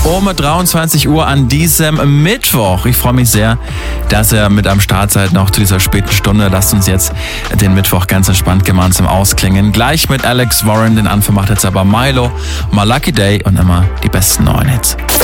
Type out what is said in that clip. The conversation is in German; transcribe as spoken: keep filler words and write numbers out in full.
um dreiundzwanzig Uhr an diesem Mittwoch. Ich freue mich sehr, dass ihr mit am Start seid, noch zu dieser späten Stunde. Lasst uns jetzt den Mittwoch ganz entspannt gemeinsam ausklingen. Gleich mit Alex Warren, den Anfang macht jetzt aber Milo, My Lucky Day und immer die besten neuen Hits.